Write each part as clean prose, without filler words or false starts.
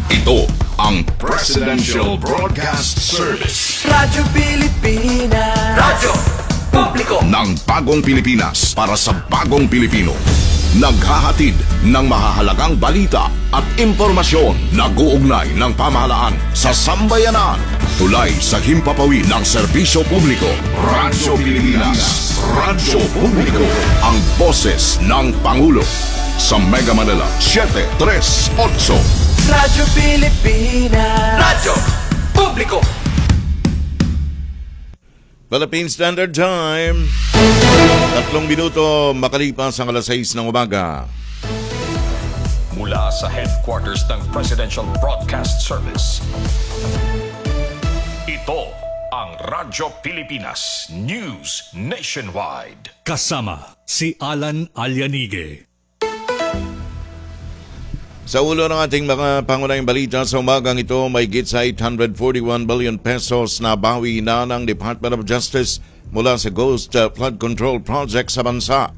Ito ang Presidential Broadcast Service. Radyo Pilipinas. Radyo Publiko ng bagong Pilipinas para sa bagong Pilipino. Naghahatid ng mahahalagang balita at impormasyon na guugnay ng pamahalaan sa sambayanan. Tulay sa himpapawid ng serbisyo publiko. Radyo Pilipinas. Radyo Publiko. Ang boses ng Pangulo. Sa Mega Manila, 738. Radyo Pilipinas. Radyo Publiko. Philippine Standard Time. 3 minuto makalipas ang alas 6 ng umaga. Mula sa headquarters ng Presidential Broadcast Service. Ito ang Radyo Pilipinas News Nationwide. Kasama si Alan Alianige. Sa ulo ng ating mga pangunahing balita sa umagang ito, may higit sa 841 billion pesos na bawi na ng Department of Justice mula sa Ghost Flood Control Project sa bansa.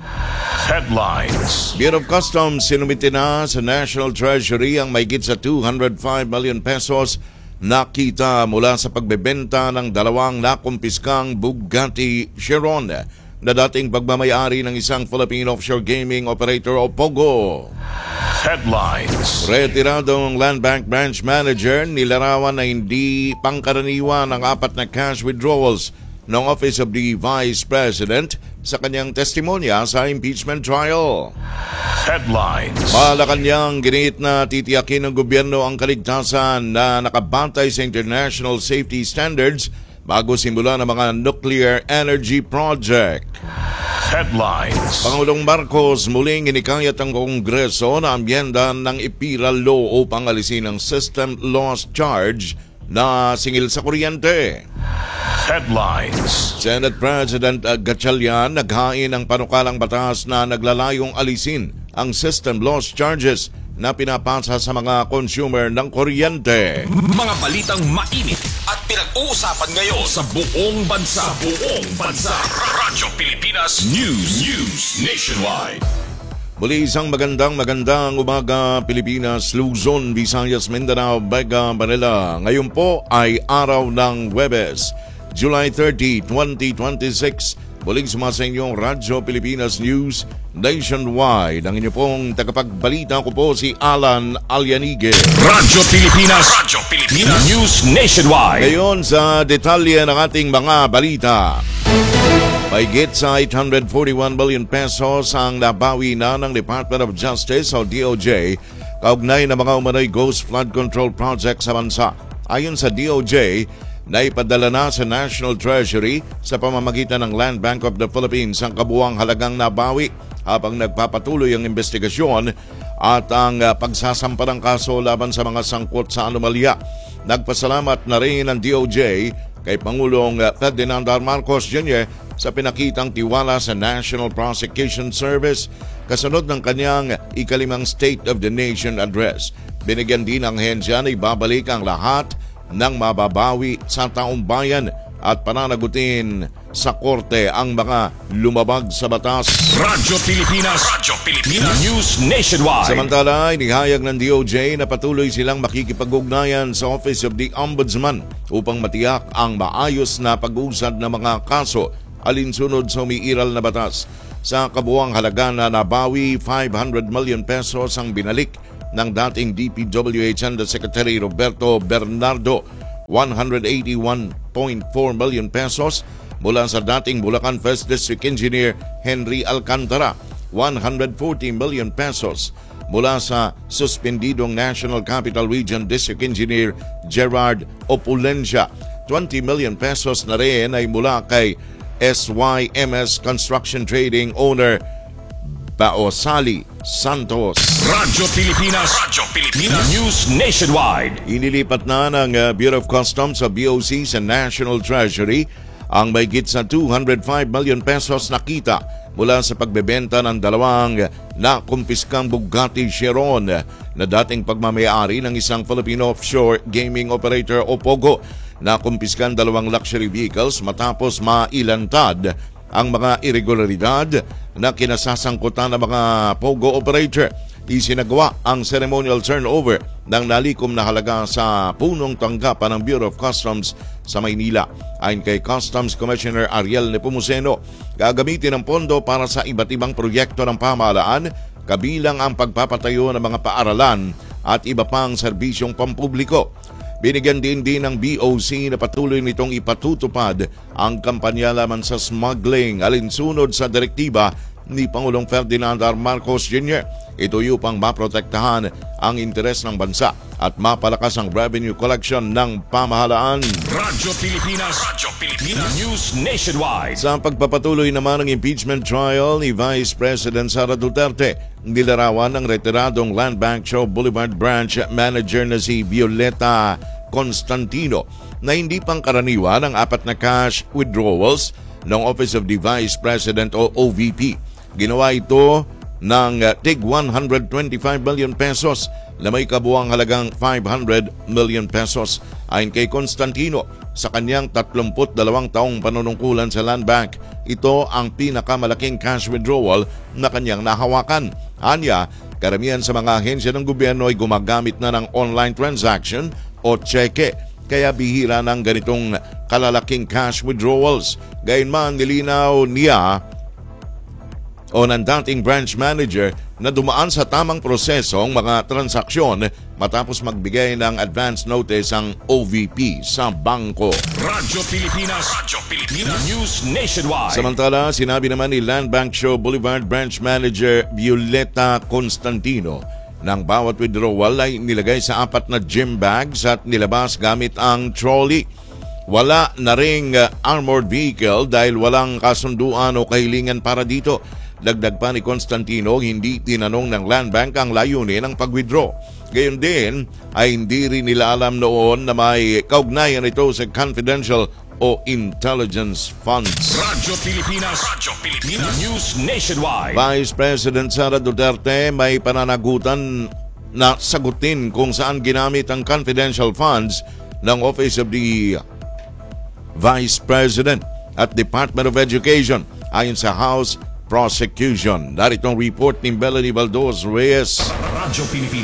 Headlines. Bureau of Customs sinumite na sa National Treasury ang may higit sa 205 million pesos na kita mula sa pagbebenta ng dalawang nakumpiskang Bugatti Chiron na dating pagmamayari ng isang Philippine offshore gaming operator o POGO. Headlines. Retiradong Land Bank Branch Manager nilarawan na hindi pangkaraniwan ang 4 na cash withdrawals ng Office of the Vice President sa kanyang testimonya sa impeachment trial. Headlines. Malacanang ginit na titiyakin ng gobyerno ang kaligtasan na nakabantay sa international safety standards bago simula ng mga nuclear energy project. Headlines. Pangulong Marcos muling inikayat ang Kongreso na amyenda ng IPIRA Law upang alisin ang system loss charge na singil sa kuryente. Headlines. Senate President Gatchalian naghain ng panukalang batas na naglalayong alisin ang system loss charges na pinapasa sa mga consumer ng kuryente. Mga balitang mainit at pinag-uusapan ngayon sa buong bansa. Radyo Pilipinas News Nationwide. Muli isang magandang umaga Pilipinas, Luzon, Visayas, Mindanao, Vega, Manila. Ngayon po ay araw ng Huwebes, July 30, 2026. Muling sumasa inyong Radyo Pilipinas News Nationwide. Ang inyo pong tagapagbalita ko po si Alan Alianige. Radyo Pilipinas News Nationwide. Ngayon sa detalye ng ating mga balita. Mahigit sa 841 billion pesos ang nabawi na ng Department of Justice o DOJ kaugnay ng mga umano'y ghost flood control project sa bansa. Ayon sa DOJ, naipadala na sa National Treasury sa pamamagitan ng Land Bank of the Philippines ang kabuuang halagang nabawi habang nagpapatuloy ang investigasyon at ang pagsasampa ng kaso laban sa mga sangkot sa anomalya. Nagpasalamat na rin ang DOJ kay Pangulong Ferdinand R. Marcos Jr. sa pinakitang tiwala sa National Prosecution Service kasunod ng kanyang ikalimang State of the Nation Address. Binigyan din ang ahensya na ibabalik ang lahat ng mababawi sa taong bayan at pananagutin sa korte ang mga lumabag sa batas. Radyo Pilipinas News Nationwide. Samantala, inihayag ng DOJ na patuloy silang makikipag-ugnayan sa Office of the Ombudsman upang matiyak ang maayos na pag-uusad ng mga kaso alinsunod sa umiiral na batas. Sa kabuuang halaga na nabawi, 500 million pesos ang binalik ng dating DPWH Undersecretary Roberto Bernardo, 181.4 million pesos mula sa dating Bulacan First District Engineer Henry Alcantara, 140 million pesos mula sa suspendidong National Capital Region District Engineer Gerard Opulencia, 20 million pesos na rin ay mula kay SYMS Construction Trading Owner Baosali Santos. Radyo Pilipinas News Nationwide. Inilipat na ng Bureau of Customs sa BOC sa National Treasury ang mahigit sa 205 million pesos na kita mula sa pagbebenta ng dalawang nakumpiskang Bugatti Chiron na dating pagmamayari ng isang Filipino offshore gaming operator o POGO. Nakumpiskan dalawang luxury vehicles matapos mailantad ang mga irregularidad na kinasasangkutan ng mga POGO operator. isinagawa ang ceremonial turnover ng nalikom na halaga sa punong tanggapan ng Bureau of Customs sa Maynila. Ayon kay Customs Commissioner Ariel Nepomuceno, gagamitin ang pondo para sa iba't ibang proyekto ng pamahalaan, kabilang ang pagpapatayo ng mga paaralan at iba pang serbisyong pampubliko. Binigyan din ng BOC na patuloy nitong ipatutupad ang kampanya laban sa smuggling alinsunod sa direktiba ni Pangulong Ferdinand R. Marcos Jr. Ito upang maprotektahan ang interes ng bansa at mapalakas ang revenue collection ng pamahalaan. Radyo Pilipinas News Nationwide. Sa pagpapatuloy naman ng impeachment trial ni Vice President Sara Duterte, nilarawan ng retiradong Land Bank Shaw Boulevard Branch Manager na si Violeta Constantino na hindi pangkaraniwan ang 4 na cash withdrawals ng Office of the Vice President o OVP. Ginawa ito ng tig 125 million pesos na may kabuang halagang 500 million pesos. Ayon kay Constantino, sa kanyang 32 taong panunungkulan sa Land Bank, ito ang pinakamalaking cash withdrawal na kanyang nahawakan. Anya, karamihan sa mga ahensya ng gobyerno ay gumagamit na ng online transaction o cheque, kaya bihira ng ganitong kalalaking cash withdrawals. Gayunman, nilinaw niya o ng dating branch manager na dumaan sa tamang proseso ang mga transaksyon matapos magbigay ng advance notice ang OVP sa bangko. Radyo Pilipinas News Nationwide. Samantala, sinabi naman ni Land Bank Shaw Boulevard Branch Manager Violeta Constantino ng bawat withdrawal ay nilagay sa 4 na gym bags at nilabas gamit ang trolley. Wala na ring armored vehicle dahil walang kasunduan o kahilingan para dito. Dagdag pa ni Constantino, hindi tinanong ng Land Bank ang layunin ng pag-withdraw. Gayon din ay hindi rin nila alam noon na may kaugnayan ito sa confidential o intelligence funds. Radyo Pilipinas News Nationwide. Vice President Sara Duterte may pananagutan na sagutin kung saan ginamit ang confidential funds ng Office of the Vice President at Department of Education ayon sa House Prosecution. Narito ang report ni Melanie Baldos Reyes. Radyo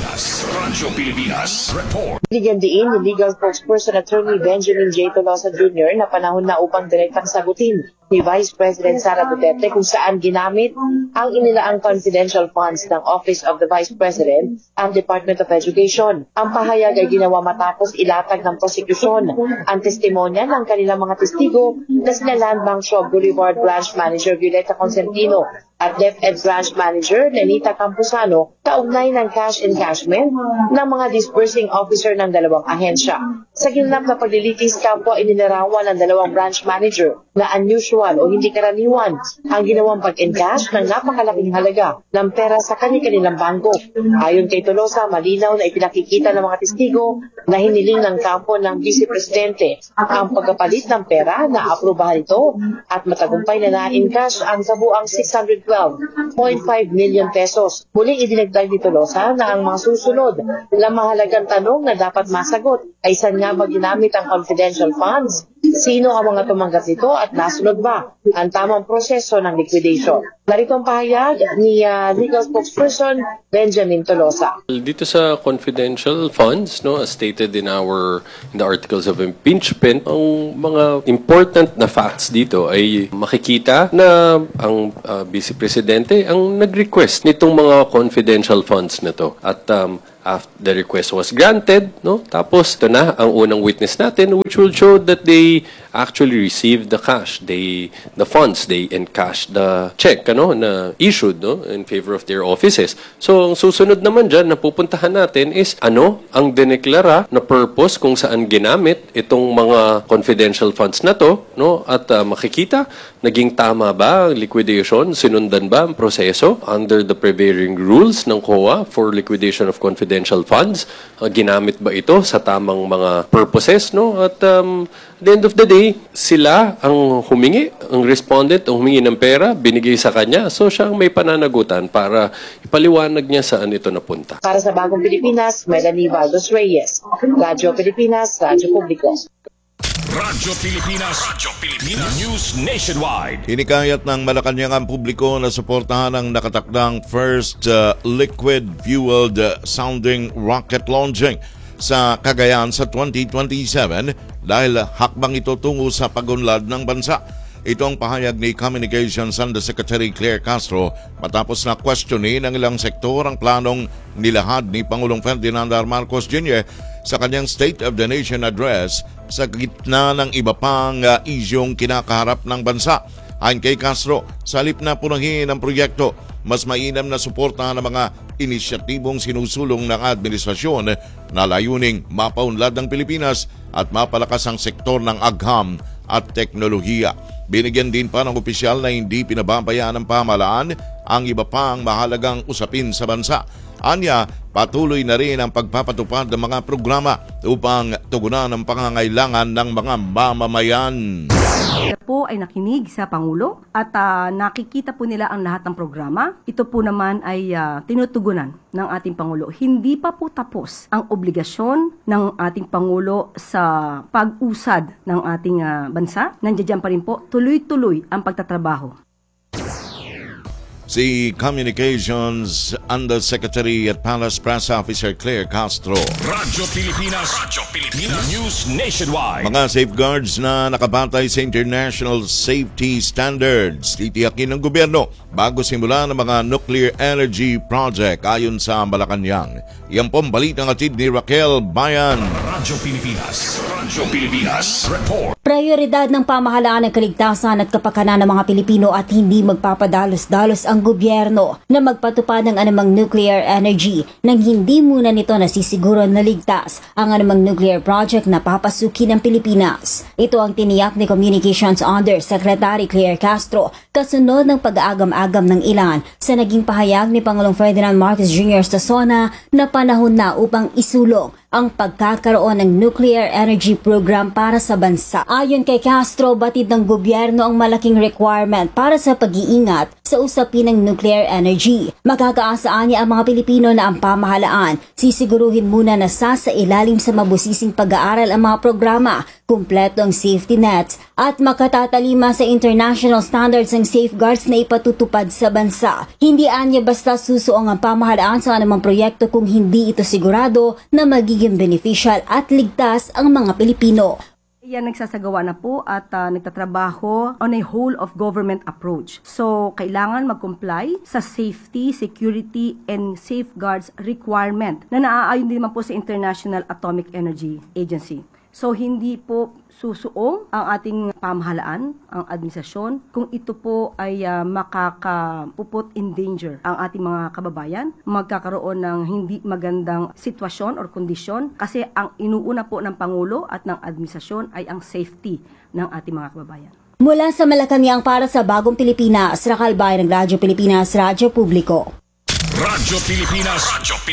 Pilipinas Report. Binigyan din ni Legal Spokesperson Attorney Benjamin J. Tolosa Jr. na panahon na upang direktang sagutin ni Vice President Sara Duterte kung saan ginamit ang inilaang confidential funds ng Office of the Vice President and Department of Education. Ang pahayag ay ginawa matapos ilatag ng prosekusyon ang testimonya ng kanilang mga testigo na sina Land Bank Shaw Boulevard Branch Manager Violeta Constantino at DepEd Branch Manager Nenita Campuzano kaugnay ng cash encashment ng mga disbursing officer ng dalawang ahensya. Sa ginanap na paglilitis kapwa ininarawan ng dalawang branch manager na unusual o hindi karaniwan ang ginawang pag-encash ng napakalaking halaga ng pera sa kanilang bangko. Ayon kay Tolosa, malinaw na ipinakikita ng mga testigo na hiniling ng kampo ng Vice Presidente ang pagkapalit ng pera na aprubahan ito at matagumpay na na-encash ang kabuang 612.5 million pesos. Muling idinagdag ni Tolosa na ang mga susunod na mahalagang tanong na dapat masagot ay saan nga ba ginamit ang confidential funds? Sino ang mga tumanggap nito at nasunod ba ang tamang proseso ng liquidation? Narito ang pahayag ni Legal Spokesperson Benjamin Tolosa. Dito sa confidential funds, no, as stated in the articles of impeachment, ang mga important na facts dito ay makikita na ang Vice Presidente ang nag-request nitong mga confidential funds na to. At after the request was granted, no? Tapos ito na ang unang witness natin, which will show that they actually received the cash, the funds, they encashed the check, na issued, no, in favor of their offices. So ang susunod naman dyan na pupuntahan natin is ang dineklara na purpose kung saan ginamit itong mga confidential funds na to, no? At makikita naging tama ba ang liquidation, sinundan ba ang proseso under the prevailing rules ng COA for liquidation of confidential funds, ginamit ba ito sa tamang mga purposes, no? At at the end of the day, sila ang humingi, ang respondent ang humingi ng pera, binigay sa kanya, so siya ang may pananagutan para ipaliwanag niya saan ito napunta. Para sa Bagong Pilipinas, Melanie Baldos Reyes, Radyo Pilipinas, Radyo Publiko. Radyo Pilipinas News Nationwide. Hinikayat ng Malacanang ang publiko na suportahan ang nakatakdang first liquid-fueled sounding rocket launching sa Cagayan sa 2027 dahil hakbang ito tungo sa pagunlad ng bansa. Ito ang pahayag ni Communications Undersecretary Claire Castro matapos na questionin ng ilang sektor ang planong nilahad ni Pangulong Ferdinand R. Marcos Jr. sa kanyang State of the Nation address sa gitna ng iba pang isyong kinakaharap ng bansa. Ayon kay Castro, sa halip na punahin ang proyekto, mas mainam na suportahan ang mga inisyatibong sinusulong ng administrasyon na layuning mapaunlad ng Pilipinas at mapalakas ang sektor ng agham at teknolohiya. Binigyan din pa ng opisyal na hindi pinababayaan ng pamahalaan ang iba pang mahalagang usapin sa bansa. Anya, patuloy na rin ang pagpapatupad ng mga programa upang tugunan ang pangangailangan ng mga mamamayan. Sila po ay nakinig sa Pangulo at nakikita po nila ang lahat ng programa. Ito po naman ay tinutugunan ng ating Pangulo. Hindi pa po tapos ang obligasyon ng ating Pangulo sa pag-usad ng ating bansa. Nandiyan pa rin po, tuloy-tuloy ang pagtatrabaho. Si Communications Undersecretary at Palace Press Officer Claire Castro. Radyo Pilipinas News Nationwide. Mga safeguards na nakabatay sa international safety standards titiyakin ng gobyerno bago simula ng mga nuclear energy project ayon sa Malacanang. Yan pong balitang atid ni Raquel Bayan. Radyo Pilipinas Report. Prioridad ng pamahalaan ng kaligtasan at kapakanan ng mga Pilipino at hindi magpapadalos-dalos ang gobyerno na magpatupad ng anumang nuclear energy nang hindi muna nito nasisiguro na ligtas ang anumang nuclear project na papasukin ng Pilipinas. Ito ang tiniyak ni Communications Undersecretary Claire Castro kasunod ng pag-aagam-agam ng ilan sa naging pahayag ni Pangulong Ferdinand Marcos Jr. sa SONA na panahon na upang isulong ang pagkakaroon ng nuclear energy program para sa bansa. Ayon kay Castro, batid ng gobyerno ang malaking requirement para sa pag-iingat sa usapin ng nuclear energy. Magkakaasaan niya ang mga Pilipino na ang pamahalaan sisiguruhin muna na sasailalim sa mabusising pag-aaral ang mga programa, kumpleto ang safety nets at makatatalima sa international standards ng safeguards na ipatutupad sa bansa. Hindi anya basta susuong ang pamahalaan sa anumang proyekto kung hindi ito sigurado na magiging beneficial at ligtas ang mga Pilipino. Yan nagsasagawa na po at nagtatrabaho on a whole of government approach. So, kailangan mag-comply sa safety, security, and safeguards requirement na naaayon din naman po sa International Atomic Energy Agency. So, hindi po susuong ang ating pamahalaan, ang administrasyon, kung ito po ay makakapuput in danger ang ating mga kababayan, magkakaroon ng hindi magandang sitwasyon or kondisyon kasi ang inuuna po ng Pangulo at ng administrasyon ay ang safety ng ating mga kababayan. Mula sa Malacanang para sa Bagong Pilipinas, Raquel Bayan ng Radyo Pilipinas, Radyo Publiko. Radyo Pilipinas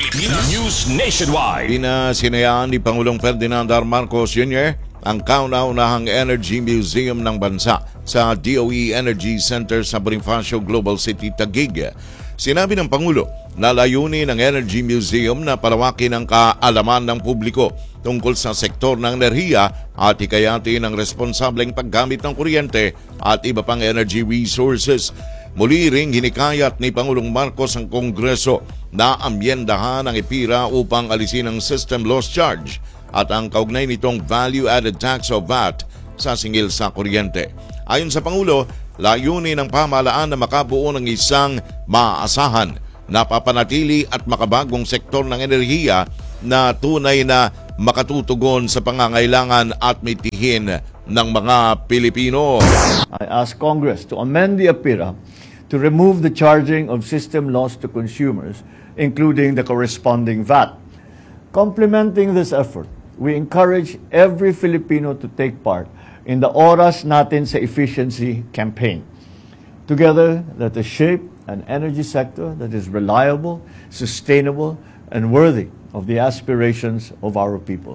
News Nationwide. Pinasinayaan ni Pangulong Ferdinand R. Marcos Jr. ang kauna-unahang Energy Museum ng bansa sa DOE Energy Center sa Bonifacio Global City, Taguig. Sinabi ng Pangulo na layunin ng Energy Museum na palawakin ang kaalaman ng publiko tungkol sa sektor ng enerhiya at hikayatin ang responsableng paggamit ng kuryente at iba pang energy resources. Muli ring hinikayat ni Pangulong Marcos ang Kongreso na ambyendahan ang IPIRA upang alisin ang system loss charge at ang kaugnay nitong value-added tax o VAT sa singil sa kuryente. Ayon sa Pangulo, layunin ng pamahalaan na makabuo ng isang maaasahan, napapanatili at makabagong sektor ng enerhiya na tunay na makatutugon sa pangangailangan at mitihin ng mga Pilipino. I ask Congress to amend the APIRA to remove the charging of system loss to consumers, including the corresponding VAT. Complementing this effort, we encourage every Filipino to take part in the Oras Natin sa Efficiency campaign. Together, let us shape an energy sector that is reliable, sustainable, and worthy of the aspirations of our people.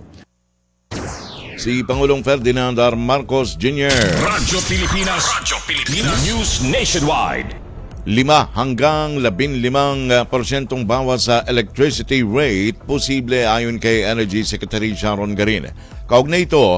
Si Pangulong Ferdinand R. Marcos Jr. Radyo Pilipinas News Nationwide. 5 hanggang 15% bawas sa electricity rate posible ayon kay Energy Secretary Sharon Garin. Kaugnay ito,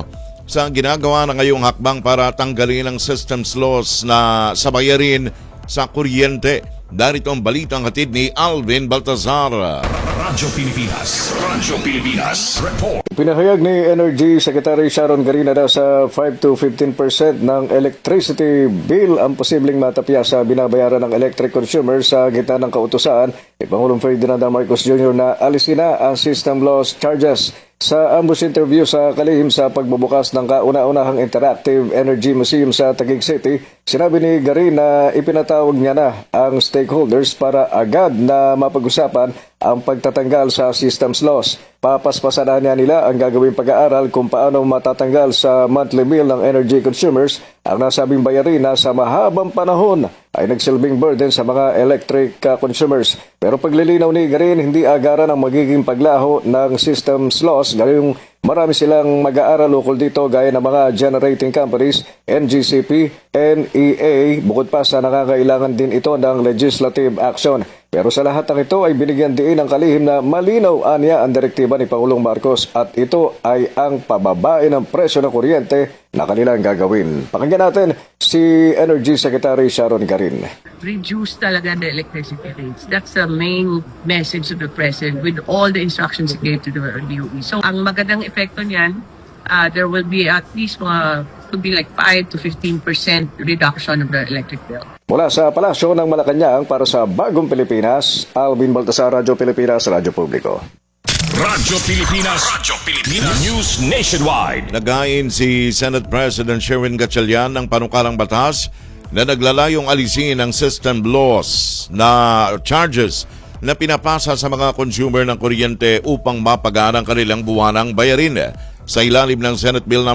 sa ginagawa na ngayong hakbang para tanggalin ang systems loss na sa bayarin sa kuryente. Darito ang balitang hatid ni Alvin Baltazar. Radyo Pilipinas. Radyo Pilipinas. Report. Pinahayag ni Energy Secretary Sharon Garina na sa 5 to 15% ng electricity bill ang posibleng matapya sa binabayaran ng electric consumers sa gitna ng kautusan ni Pangulong Ferdinand Marcos Jr. na alisin na ang system loss charges. Sa ambush interview sa kalihim sa pagbubukas ng kauna-unahang Interactive Energy Museum sa Taguig City, sinabi ni Garin na ipinatawag niya na ang stakeholders para agad na mapag-usapan ang pagtatanggal sa systems loss. Papaspasan niya nila ang gagawing pag-aaral kung paano matatanggal sa monthly bill ng energy consumers ang nasabing bayarin na sa mahabang panahon ay nagsilbing burden sa mga electric consumers. Pero paglilinaw ni Garin, hindi agaran ang magiging paglaho ng systems loss. Gayong marami silang mag-aaral ukol dito gaya ng mga generating companies, NGCP, NEA, bukod pa sa nakakailangan din ito ng legislative action. Pero sa lahat ng ito ay binigyan din ng kalihim na malinaw anya ang direktiba ni Pangulong Marcos at ito ay ang pababain ng presyo ng kuryente na kanilang gagawin. Pakinggan natin si Energy Secretary Sharon Garin. Reduce talaga the electricity rates. That's the main message of the President with all the instructions he gave to the DOE. So ang magandang epekto niyan, there will be at least could be like 5 to 15% reduction of the electric bill. Mula sa Palasyo ng Malacanang para sa Bagong Pilipinas, Alvin Baltasar, Radyo Pilipinas, Radyo Publiko. Radyo Pilipinas. Radyo Pilipinas. News Nationwide. Nagain si Senate President Sherwin Gatchalian ng panukalang batas na naglalayong alisin ang system loss na charges na pinapasa sa mga consumer ng kuryente upang mapagaan ang kanilang buwanang bayarin. Sa ilalim ng Senate Bill No.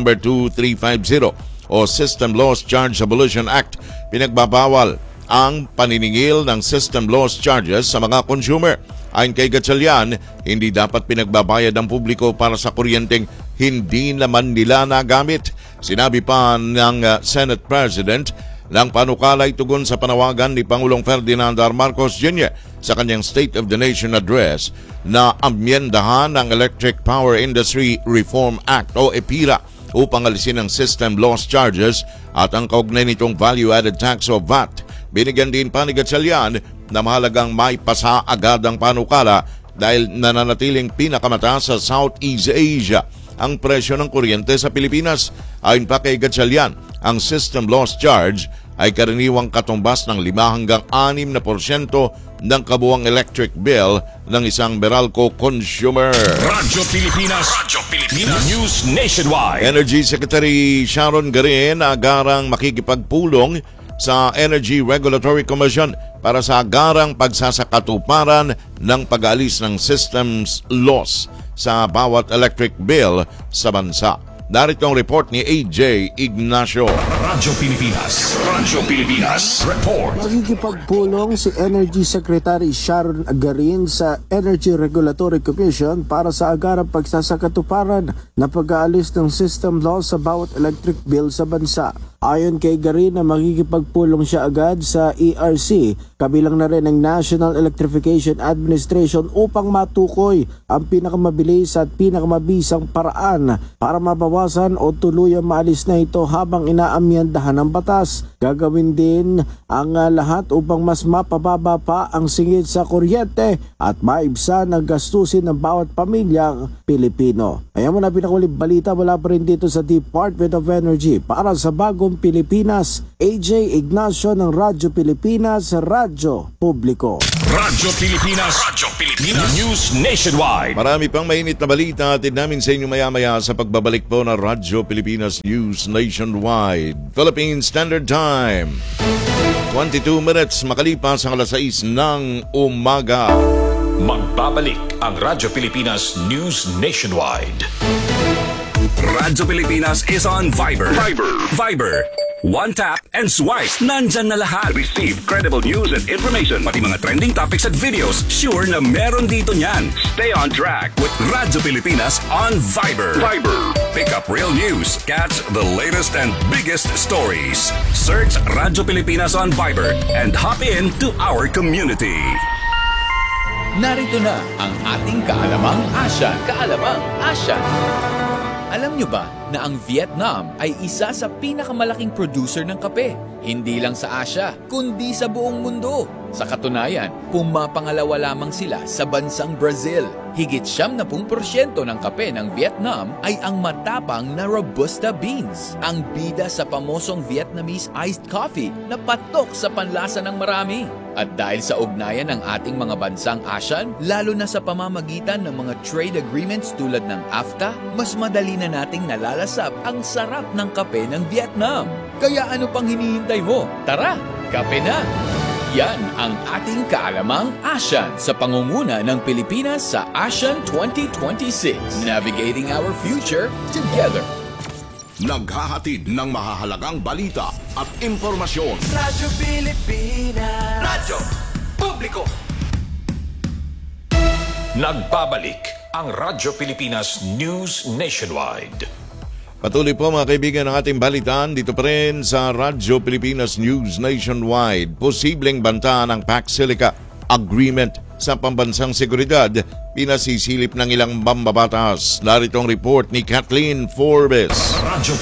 2350 o System Loss Charge Abolition Act, pinagbabawal ang paniningil ng system loss charges sa mga consumer. Ayon kay Gatchalian, hindi dapat pinagbabayad ang publiko para sa kuryenteng hindi naman nila nagamit. Sinabi pa ng Senate President ng panukala ay tugon sa panawagan ni Pangulong Ferdinand Marcos Jr. sa kanyang State of the Nation Address na amyendahan ang Electric Power Industry Reform Act o EPIRA upang alisin ang system loss charges at ang kaugnay nitong value-added tax o VAT. Binigyan din pa ni Gatchalian na mahalagang maipasa agad ang panukala dahil nananatiling pinakamataas sa Southeast Asia ang presyo ng kuryente sa Pilipinas. Ayon pa kay Gatchalian, ang system loss charge ay karaniwang katumbas ng 5 hanggang 6% ng kabuuang electric bill ng isang Meralco consumer. Radyo Pilipinas. Radyo Pilipinas. News Nationwide. Energy Secretary Sharon Garin agarang makikipagpulong sa Energy Regulatory Commission para sa agarang pagsasakatuparan ng pag-aalis ng systems loss sa bawat electric bill sa bansa. Narito ang report ni AJ Ignacio. Radyo Pilipinas. Radyo Pilipinas. Report. Magkikipagpulong si Energy Secretary Sharon Garin sa Energy Regulatory Commission para sa agarang pagsasakatuparan na pag-aalis ng system loss sa bawat electric bill sa bansa. Ayon kay Garin na magkikipagpulong siya agad sa ERC, kabilang na rin ang National Electrification Administration upang matukoy ang pinakamabilis at pinakamabisang paraan para mabawasan o tuluyang maalis na ito habang inaamyendahan ng batas. Gagawin din ang lahat upang mas mapababa pa ang singil sa kuryente at maibsan ang gastusin ng bawat pamilyang Pilipino. Ayan mo na pinakawaling balita mula pa rin dito sa Department of Energy para sa Bagong Pilipinas. AJ Ignacio ng Radyo Pilipinas, Radyo Publiko. Radyo Pilipinas. Radyo Pilipinas. News Nationwide. Marami pang mainit na balita atid namin sa inyo maya-maya sa pagbabalik po ng Radyo Pilipinas News Nationwide. Philippine Standard Time. 22 minutes makalipas ang alas 6 ng umaga. Magbabalik ang Radyo Pilipinas News Nationwide. Radyo Pilipinas is on Viber. Viber. One tap and swipe. Nandyan na lahat. Receive credible news and information. Pati mga trending topics at videos. Sure na meron dito niyan. Stay on track with Radyo Pilipinas on Viber. Pick up real news. Catch the latest and biggest stories. Search Radyo Pilipinas on Viber and hop in to our community. Narito na ang ating Kaalamang Asya. Alam nyo ba na ang Vietnam ay isa sa pinakamalaking producer ng kape? Hindi lang sa Asia, kundi sa buong mundo. Sa katunayan, pumapangalawa lamang sila sa bansang Brazil. Higit 70% ng kape ng Vietnam ay ang matapang na Robusta beans, ang bida sa pamosong Vietnamese iced coffee na patok sa panlasa ng marami. At dahil sa ugnayan ng ating mga bansang ASEAN, lalo na sa pamamagitan ng mga trade agreements tulad ng AFTA, mas madali na nating nalalasap ang sarap ng kape ng Vietnam. Kaya ano pang hinihintay mo? Tara, kape na! Yan ang ating kaalamang ASEAN sa pangunguna ng Pilipinas sa ASEAN 2026. Navigating our future together. Naghahatid ng mahahalagang balita at impormasyon. Radyo Pilipinas. Radyo Publiko. Nagbabalik ang Radyo Pilipinas News Nationwide. Patuloy po mga kaibigan ng ating balitaan dito pa rin sa Radyo Pilipinas News Nationwide. Posibleng banta ng Pax Silica Agreement sa pambansang seguridad, pinasisilip ng ilang mambabatas. Narito ang report ni Kathleen Forbes. Radyo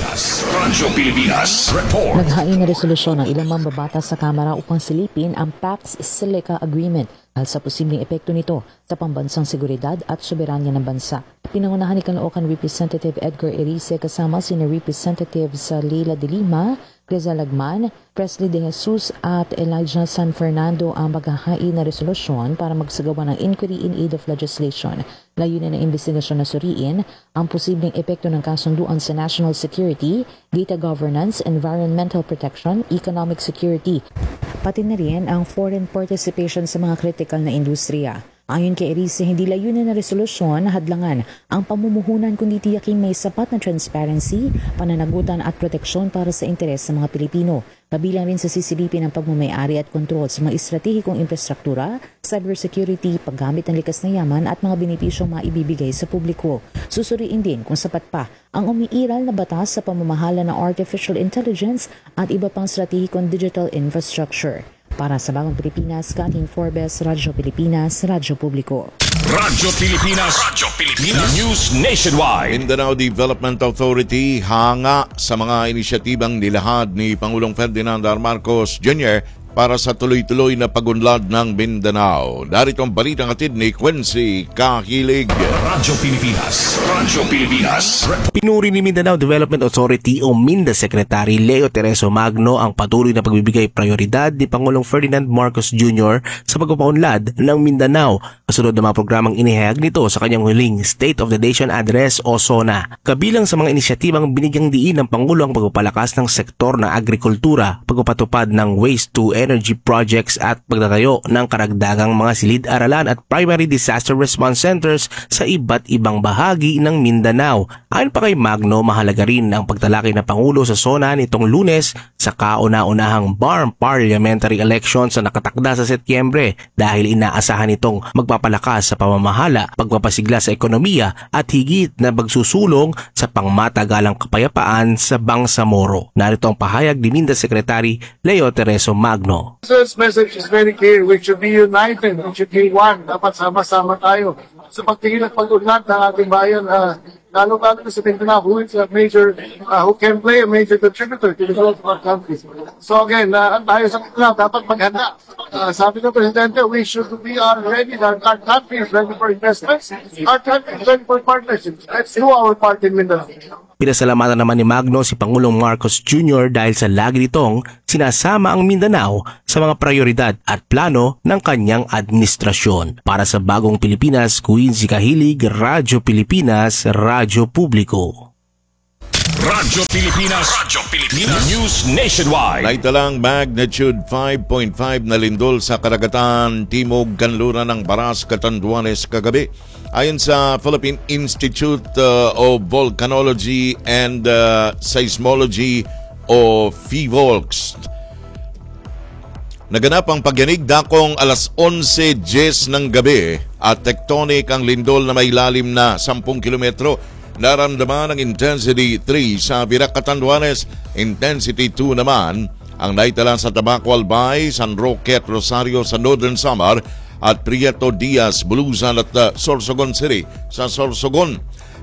Pilipinas Report. Naghain na resolusyon ng ilang mambabatas sa Kamara upang silipin ang Pax Silica Agreement dahil sa posibleng epekto nito sa pambansang seguridad at soberanya ng bansa. Pinangunahan ni Caloocan Representative Edgar Erice kasama sina Representatives Leila de Lima, Greza Lagman, Presley De Jesus at Elijah San Fernando ang maghahain na resolusyon para magsagawa ng inquiry in aid of legislation. Layunin ng investigasyon na suriin ang posibleng epekto ng kasunduan sa national security, data governance, environmental protection, economic security, pati na rin ang foreign participation sa mga kritikal na industriya. Ayon kay Erice, hindi layunin na resolusyon na hadlangan ang pamumuhunan kundi tiyaking may sapat na transparency, pananagutan at proteksyon para sa interes ng mga Pilipino. Kabilang rin sa sisilipin ang pagmamayari at kontrol sa mga estratehikong infrastruktura, cybersecurity, paggamit ng likas na yaman at mga benepisyong maibibigay sa publiko. Susuriin din kung sapat pa ang umiiral na batas sa pamamahala ng artificial intelligence at iba pang estratehikong digital infrastructure. Para sa Bagong Pilipinas, Kathleen Forbes, Radyo Pilipinas, Radyo Publiko. Radyo Pilipinas News Nationwide. Mindanao Development Authority hanga sa mga inisyatibang nilahad ni Pangulong Ferdinand R. Marcos Jr. para sa tuloy-tuloy na pagunlad ng Mindanao. Darito ang balitang hatid ni Quincy Kahilig. Radyo Pilipinas Pinuri ni Mindanao Development Authority o MINDA Secretary Leo Tereso Magno ang patuloy na pagbibigay prioridad ni Pangulong Ferdinand Marcos Jr. sa pagpapaunlad ng Mindanao kasunod ng mga programang inihayag nito sa kanyang huling State of the Nation Address o SONA. Kabilang sa mga inisyatibang binigyang diin ng Pangulo ang pagpapalakas ng sektor ng agrikultura, pagpapatupad ng waste to energy projects at pagtatayo ng karagdagang mga silid-aralan at primary disaster response centers sa iba't ibang bahagi ng Mindanao. Ayon pa kay Magno, mahalaga rin ang pagtalakay ng Pangulo sa SONA nitong Lunes sa kauna-unahang BARM parliamentary elections na nakatakda sa Setyembre dahil inaasahan itong magpapalakas sa pamamahala, pagpapasigla sa ekonomiya at higit na magsusulong sa pangmatagalang kapayapaan sa Bangsamoro. Narito ang pahayag ni MINDA Secretary Leo Tereso Magno. This message is very clear. We should be united. We should be one. Dapat sama-sama tayo sa pagtingin at pag-unlad ng ating bayan. Lalo-lalo sa Mindanao, who is a major, who can play a major contributor to the growth of our country. So again, tayo sa Mindanao, dapat maghanda. Sabi ng Presidente, we are ready. Our country is ready for investments. Our country is ready for partnerships. Let's do our part in Mindanao. Pinasalamatan naman ni Magno si Pangulong Marcos Jr. dahil sa lagi nitong sinasama ang Mindanao sa mga prioridad at plano ng kanyang administrasyon. Para sa Bagong Pilipinas, Quincy Kahilig, Radyo Pilipinas, Radyo Publiko. Radyo Pilipinas News Nationwide. Naitalang magnitude 5.5 na lindol sa karagatan timog kanluran ng Baras, Catanduanes kagabi. Ayon sa Philippine Institute of Volcanology and Seismology o PHIVOLCS. Naganap ang pagyanig dakong alas 11:10 ng gabi at tectonic ang lindol na may lalim na 10 kilometro. Naramdaman ng intensity 3 sa Virac, Catanduanes, intensity 2 naman ang naitala sa Tabaco, Albay, San Roque at Rosario sa Northern Samar at Prieto Diaz, Bulusan at Sorsogon City sa Sorsogon.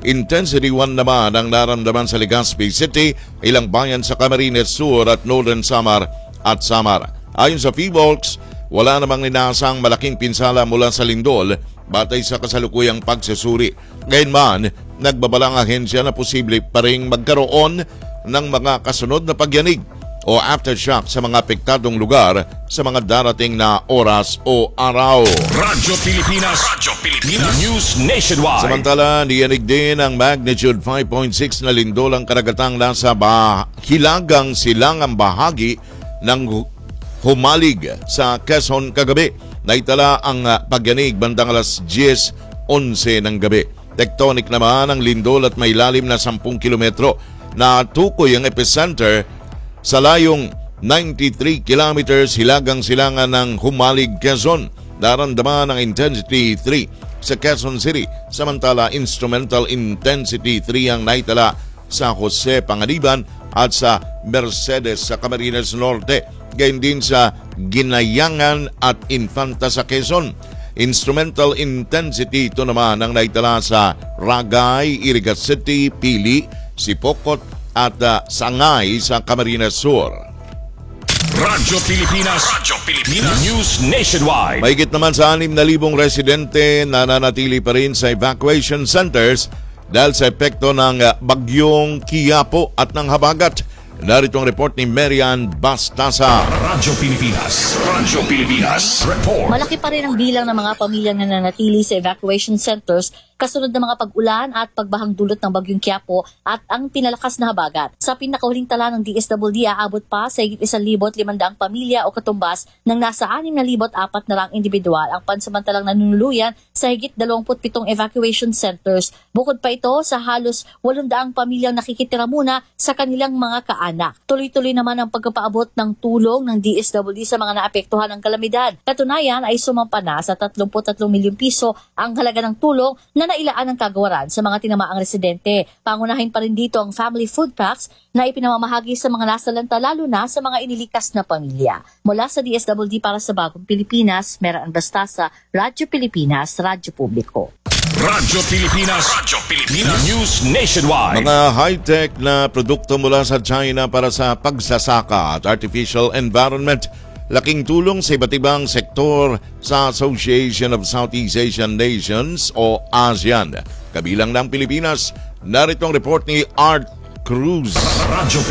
Intensity 1 naman ang naramdaman sa Legazpi City, ilang bayan sa Camarines Sur at Northern Samar at Samar. Ayon sa PHIVOLCS, wala namang inaasang malaking pinsala mula sa lindol batay sa kasalukuyang pagsusuri. Gayunman, nagbabalang ahensya na posible pa ring magkaroon ng mga kasunod na pagyanig o aftershock sa mga apektadong lugar sa mga darating na oras o araw. Radyo Pilipinas News Nationwide. Samantala, niyanig din ang magnitude 5.6 na lindol ang karagatang nasa hilagang silangang bahagi ng Humalig sa Quezon kagabi. Naitala ang pagyanig bandang alas 10:11 ng gabi. Tectonic naman ang lindol at may lalim na 10 kilometro. Natukoy ang epicenter sa layong 93 kilometers hilagang silangan ng Humalig, Quezon. Naramdaman ang intensity 3 sa Quezon City. Samantala, instrumental intensity 3 ang naitala sa Jose Panganiban at sa Mercedes sa Camarines Norte. Gayon din sa Ginayangan at Infanta sa Quezon. Instrumental intensity ito naman ang naitala sa Ragay, Iriga City, Pili, Sipokot at Sangay sa Camarines Sur. Radyo Pilipinas News Nationwide. Mahigit naman sa 6,000 residente na nananatili pa rin sa evacuation centers dahil sa epekto ng bagyong Quiapo at ng habagat. Narito ang report ni Marian Bastasa. Radyo Pilipinas report. Malaki pa rin ang bilang ng mga pamilyang nananatili sa evacuation centers kasunod ng mga pag-ulan at pagbahang dulot ng bagyong Quiapo at ang pinalakas na habagat. Sa pinakahuling tala ng DSWD, aabot pa sa higit 1,500 pamilya o katumbas ng nasa 6,400 individual ang pansamantalang nanunuluyan sa higit 27 evacuation centers. Bukod pa ito sa halos 800 pamilyang nakikitira muna sa kanilang mga kaanak. Tuloy-tuloy naman ang pagpapaabot ng tulong ng DSWD sa mga naapektuhan ng kalamidad. Katunayan ay sumampa na sa 33 milyong piso ang halaga ng tulong na nailaan ng kagawaran sa mga tinamaang residente. Pangunahin pa rin dito ang family food packs na ipinamamahagi sa mga nasalanta lalo na sa mga inilikas na pamilya. Mula sa DSWD para sa Bagong Pilipinas, Marian Bastasa, Radyo Pilipinas, Radyo Publiko. Radyo Pilipinas News Nationwide. Mga high-tech na produkto mula sa China para sa pagsasaka at artificial environment. Laking tulong sa iba't ibang sektor sa Association of Southeast Asian Nations o ASEAN. Kabilang ng Pilipinas, narito ang report ni Art Cruz. Radyo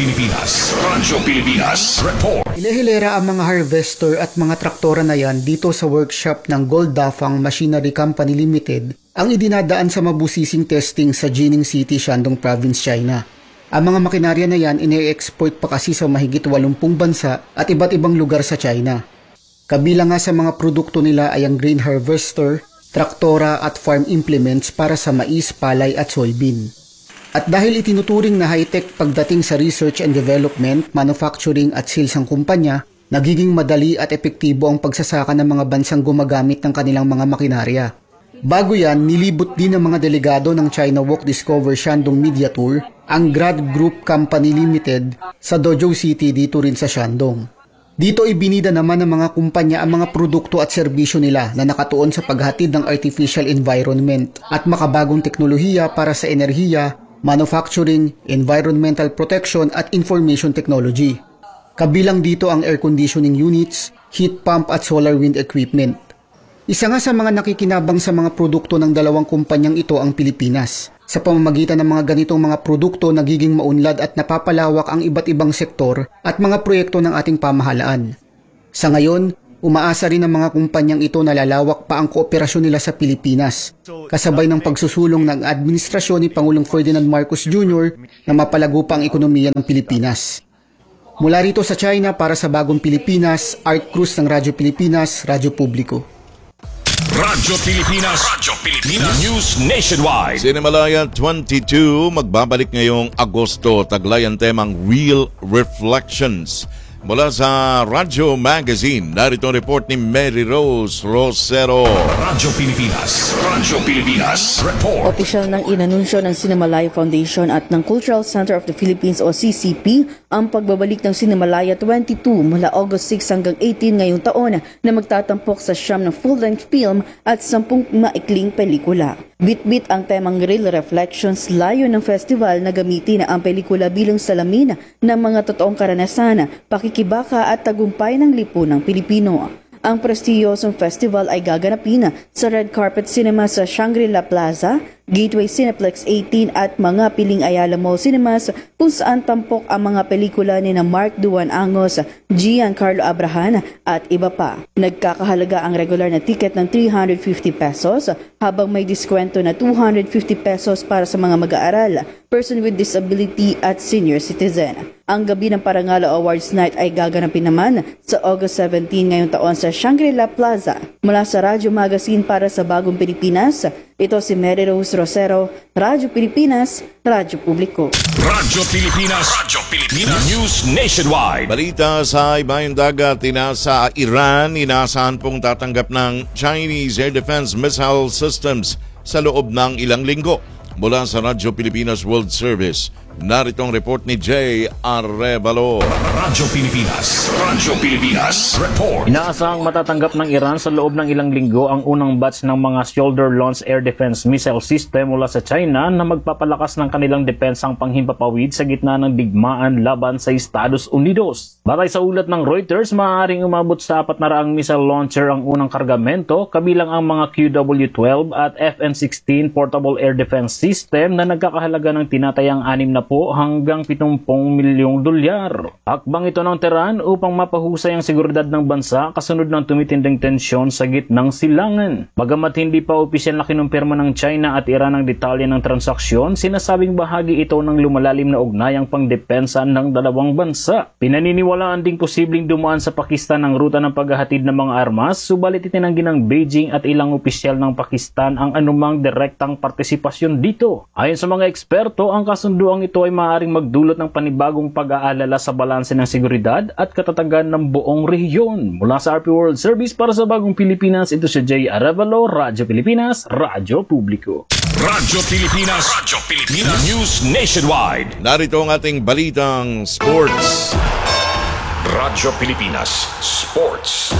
Pilipinas report. Hilera ang mga harvester at mga traktora na yan dito sa workshop ng Goldafang Machinery Company Limited ang idinadaan sa mabusising testing sa Jining City, Shandong Province, China. Ang mga makinarya na yan ine-export pa kasi sa mahigit 80 bansa at iba't ibang lugar sa China. Kabilang nga sa mga produkto nila ay ang grain harvester, traktora at farm implements para sa mais, palay at soybean. At dahil itinuturing na high-tech pagdating sa research and development, manufacturing at sales ng kumpanya, nagiging madali at epektibo ang pagsasaka ng mga bansang gumagamit ng kanilang mga makinarya. Bago yan, nilibot din ng mga delegado ng China Walk Discover Shandong Media Tour ang Grad Group Company Limited sa Dozhou City dito rin sa Shandong. Dito ibinida naman ng mga kumpanya ang mga produkto at serbisyo nila na nakatuon sa paghatid ng artificial environment at makabagong teknolohiya para sa enerhiya, manufacturing, environmental protection at information technology. Kabilang dito ang air conditioning units, heat pump at solar wind equipment. Isa nga sa mga nakikinabang sa mga produkto ng dalawang kumpanyang ito ang Pilipinas. Sa pamamagitan ng mga ganitong mga produkto, nagiging maunlad at napapalawak ang iba't ibang sektor at mga proyekto ng ating pamahalaan. Sa ngayon, umaasa rin ang mga kumpanyang ito na lalawak pa ang kooperasyon nila sa Pilipinas, kasabay ng pagsusulong ng administrasyon ni Pangulong Ferdinand Marcos Jr. na mapalago pa ang ekonomiya ng Pilipinas. Mula rito sa China para sa Bagong Pilipinas, Art Cruz ng Radyo Pilipinas, Radyo Publiko. Radyo Pilipinas News Nationwide. Cinemalaya 22 magbabalik ngayong Agosto. Taglay ang temang Real Reflections. Mula sa Radyo Magazine, narito ang report ni Mary Rose Rosero. Radyo Pilipinas report. Opisyal nang inanunsyo ng Cinemalaya Foundation at ng Cultural Center of the Philippines o CCP ang pagbabalik ng Cinemalaya 22 mula August 6 hanggang 18 ngayong taon na magtatampok sa 9 na full-length film at 10 maikling pelikula. Bitbit ang temang Real Reflections, layo ng festival na gamitin ang pelikula bilang salamin ng mga totoong karanasan, pakikibaka at tagumpay ng lipunang Pilipino. Ang prestiyosong festival ay gaganapin sa Red Carpet Cinema sa Shangri-La Plaza, Gateway Cineplex 18 at mga piling Ayala Mall Cinemas kung saan tampok ang mga pelikula ni na Mark Duan Angos, Giancarlo Abrahan at iba pa. Nagkakahalaga ang regular na ticket ng 350 pesos habang may diskwento na 250 pesos para sa mga mag-aaral, person with disability at senior citizen. Ang gabi ng Parangalo Awards Night ay gaganapin naman sa August 17 ngayong taon sa Shangri-La Plaza. Mula sa Radyo Magazine para sa Bagong Pilipinas, ito si Mary Rose Rosero, Radyo Pilipinas, Radyo Publiko. Radyo Pilipinas. News Nationwide. Balita sa ibayong dagat, sa Iran, inaasahan pong tatanggap ng Chinese Air Defense Missile Systems sa loob ng ilang linggo. Mula sa Radyo Pilipinas World Service, narito ang report ni Jay Arevalo. Radyo Pilipinas. Radyo Pilipinas. Report. Inaasahang matatanggap ng Iran sa loob ng ilang linggo ang unang batch ng mga shoulder-launched air defense missile system mula sa China na magpapalakas ng kanilang depensang panghimpapawid sa gitna ng digmaan laban sa Estados Unidos. Batay sa ulat ng Reuters, maaaring umabot sa 400 missile launcher ang unang kargamento, kabilang ang mga QW-12 at FN-16 portable air defense system na nagkakahalaga ng tinatayang 60 hanggang 70 milyong dolyar. Hakbang ito ng Tehran upang mapahusay ang seguridad ng bansa kasunod ng tumitinding tensyon sa gitnang silangan. Bagamat hindi pa opisyal na kinumpirma ng China at Iran ang detalye ng transaksyon, sinasabing bahagi ito ng lumalalim na ugnayang pangdepensa ng dalawang bansa. Pinaniniwalaan ding posibleng dumaan sa Pakistan ang ruta ng paghahatid ng mga armas, subalit itinanggi ng Beijing at ilang opisyal ng Pakistan ang anumang direktang partisipasyon dito. Ayon sa mga eksperto, ang kasunduang ito ay maaaring magdulot ng panibagong pag-aalala sa balanse ng seguridad at katatagan ng buong rehiyon. Mula sa RP World Service para sa Bagong Pilipinas, ito si Jay Arevalo, Radyo Pilipinas, Radyo Publiko. Radyo Pilipinas. Radyo Pilipinas. News Nationwide. Narito ang ating balitang sports. Radyo Pilipinas Sports.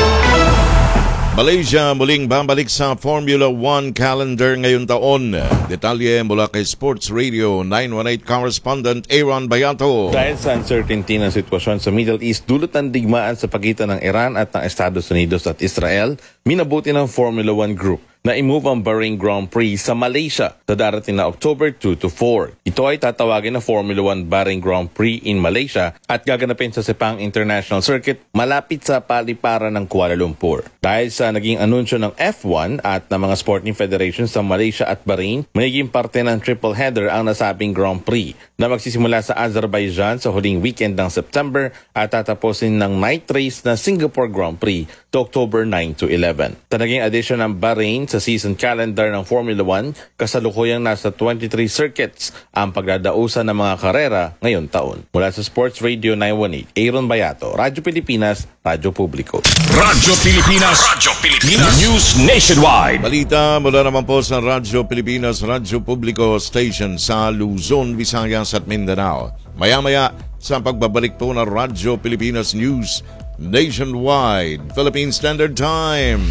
Malaysia muling babalik sa Formula 1 calendar ngayong taon. Detalye mula kay Sports Radio 918 correspondent Aaron Bayato. Dahil sa uncertainty ng sitwasyon sa Middle East, dulot ng digmaan sa pagitan ng Iran at ng Estados Unidos at Israel, minabuti ng Formula 1 Group na i-move ang Bahrain Grand Prix sa Malaysia sa darating na October 2 to 4. Ito ay tatawagin na Formula 1 Bahrain Grand Prix in Malaysia at gaganapin sa Sepang International Circuit malapit sa paliparan ng Kuala Lumpur. Dahil sa naging anunsyo ng F1 at ng mga sporting federations sa Malaysia at Bahrain, magiging parte ng triple header ang nasabing Grand Prix na magsisimula sa Azerbaijan sa huling weekend ng September at tatapusin ng night race na Singapore Grand Prix to October 9 to 11. Sa naging addition ng Bahrain sa season calendar ng Formula 1, kasalukuyang nasa 23 circuits ang pagdadausan ng mga karera ngayon taon. Mula sa Sports Radio 918, Aaron Bayato, Radyo Pilipinas, Radyo Publiko. Radyo Pilipinas. Radyo Pilipinas. News Nationwide. Balita mula naman po sa Radyo Pilipinas, Radyo Publiko Station sa Luzon, Visayas at Mindanao. Maya-maya sa pagbabalik po ng Radyo Pilipinas News Nationwide, Philippine Standard Time,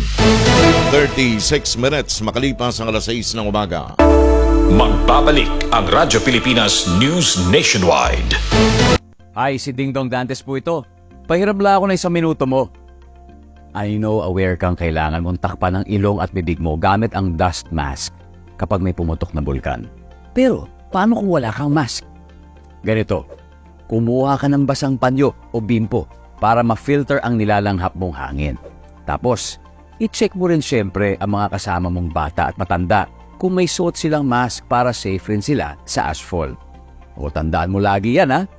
36 minutes makalipas ang alas 6 ng umaga. Magbabalik ang Radyo Pilipinas News Nationwide. Ay, si Ding Dong Dantes po ito. Pahiram lang ako na 1 minuto mo. I know aware kang kailangan mong takpan ang ilong at bibig mo gamit ang dust mask kapag may pumutok na bulkan. Pero, paano kung wala kang mask? Ganito, kumuha ka ng basang panyo o bimpo para ma-filter ang nilalanghap mong hangin. Tapos, i-check mo rin syempre ang mga kasama mong bata at matanda kung may suot silang mask para safe rin sila sa asphalt. O tandaan mo lagi yan ha,